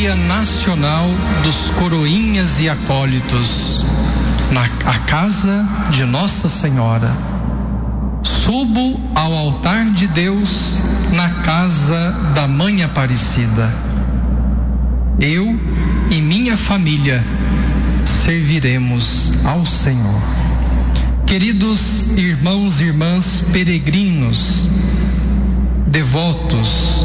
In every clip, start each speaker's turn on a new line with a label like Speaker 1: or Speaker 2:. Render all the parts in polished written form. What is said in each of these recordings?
Speaker 1: Romaria Nacional dos Coroinhas e Acólitos, a casa de Nossa Senhora. Subo ao altar de Deus na casa da Mãe Aparecida. Eu e minha família serviremos ao Senhor. Queridos irmãos e irmãs peregrinos, devotos,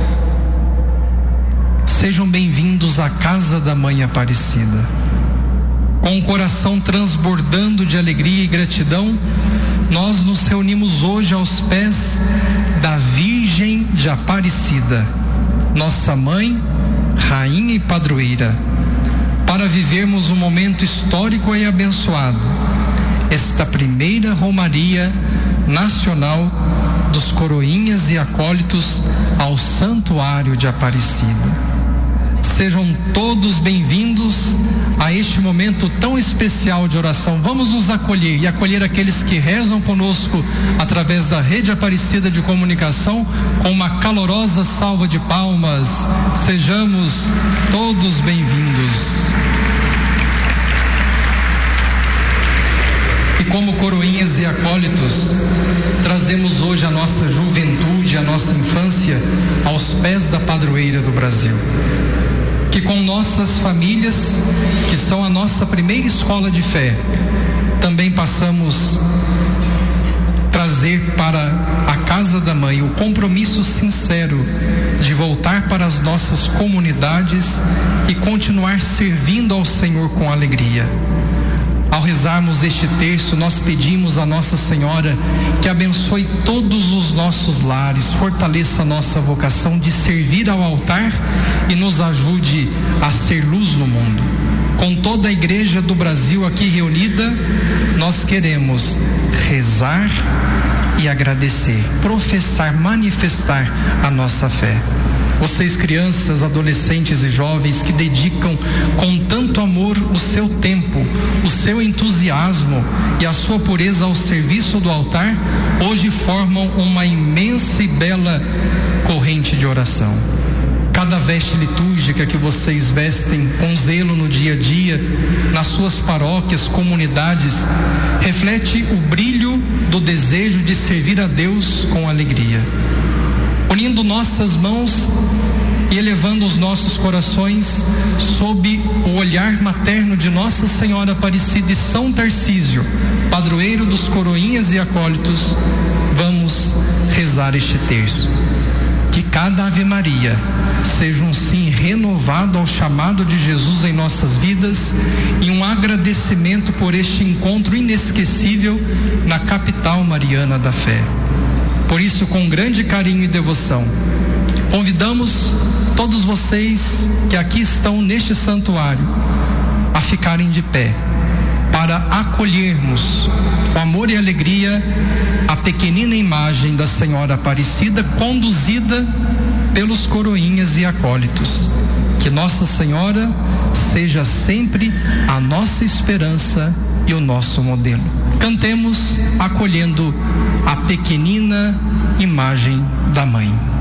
Speaker 1: sejam bem-vindos à casa da Mãe Aparecida. Com o coração transbordando de alegria e gratidão, nós nos reunimos hoje aos pés da Virgem de Aparecida, nossa mãe, rainha e padroeira, para vivermos um momento histórico e abençoado, esta primeira Romaria Nacional dos Coroinhas e Acólitos ao Santuário de Aparecida. Sejam todos bem-vindos a este momento tão especial de oração. Vamos nos acolher e acolher aqueles que rezam conosco através da Rede Aparecida de Comunicação com uma calorosa salva de palmas. Sejamos todos bem-vindos. E como coroinhas e acólitos, trazemos hoje a nossa juventude, a nossa infância aos pés da padroeira do Brasil. Que com nossas famílias, que são a nossa primeira escola de fé, também passamos trazer para a casa da mãe o compromisso sincero de voltar para as nossas comunidades e continuar servindo ao Senhor com alegria. Ao rezarmos este terço, nós pedimos a Nossa Senhora que abençoe todos os nossos lares, fortaleça a nossa vocação de servir ao altar e nos ajude a ser luz no mundo. Com toda a igreja do Brasil aqui reunida, nós queremos rezar e agradecer, professar, manifestar a nossa fé. Vocês, crianças, adolescentes e jovens que dedicam com tanto amor o seu tempo, o seu entusiasmo e a sua pureza ao serviço do altar, hoje formam uma imensa e bela corrente de oração. Cada veste litúrgica que vocês vestem com zelo no dia a dia, nas suas paróquias, comunidades, reflete o brilho do desejo de servir a Deus com alegria. Unindo nossas mãos e elevando os nossos corações sob o olhar materno de Nossa Senhora Aparecida e São Tarcísio, padroeiro dos coroinhas e acólitos, vamos rezar este terço. Que cada Ave Maria seja um sim renovado ao chamado de Jesus em nossas vidas e um agradecimento por este encontro inesquecível na capital mariana da fé. Por isso, com grande carinho e devoção, convidamos todos vocês que aqui estão neste santuário a ficarem de pé para acolhermos com amor e alegria a pequenina imagem da Senhora Aparecida conduzida pelos coroinhas e acólitos. Que Nossa Senhora seja sempre a nossa esperança e o nosso modelo. Cantemos acolhendo a pequenina imagem da Mãe.